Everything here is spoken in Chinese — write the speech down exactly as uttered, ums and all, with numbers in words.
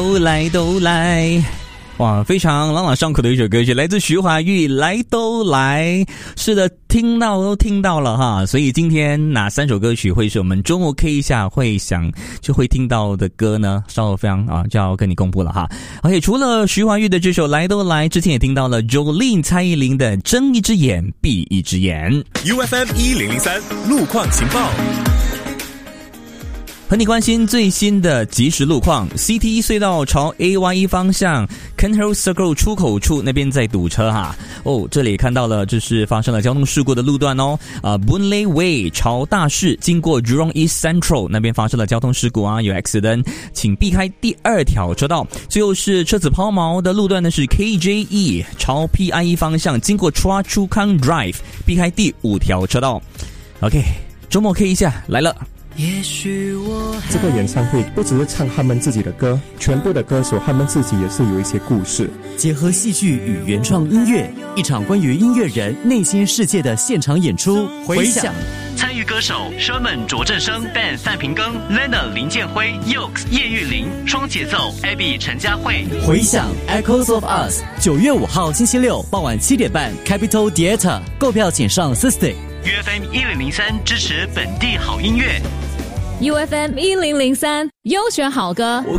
都来都来，哇，非常朗朗上口的一首歌曲，来自徐怀钰，来都来。是的，听到都听到了哈。所以今天哪三首歌曲会是我们周末 K 一下会想就会听到的歌呢？稍后非常啊就要跟你公布了哈。而且除了徐怀钰的这首来都来，之前也听到了 Jolin 蔡依林的睁一只眼闭一只眼。 U F M 一零零三路况情报， 和你关心最新的即时路况。 C T 一 隧道朝 A Y E 方向 Cairnhill Circle 出口处那边在堵车哈。哦，这里看到了，这是发生了交通事故的路段哦。啊 Boon Lay Way 朝大市经过 Jurong East Central 那边发生了交通事故啊，有 accident， 请避开第二条车道。最后是车子抛锚的路段呢，是 K J E 朝 P I E 方向经过 Chua Chu Kang Drive， 避开第五条车道。 OK， 周末 K 一下来了。 也许我这个演唱会不只是唱他们自己的歌，全部的歌手他们自己也是有一些故事， 结合戏剧与原创音乐，一场关于音乐人内心世界的现场演出。回响参与歌手 Sherman 卓振生、Ben 范平庚、Lena 林建辉、Yokes 叶玉玲、双节奏 Abby 陈佳慧。回响 Echoes of Us， 九月五号星期六傍晚七点半 Capitol Theatre， 购票请上 System。U F M 一零零三支持本地好音乐。 U F M 一零零三优选好歌。 我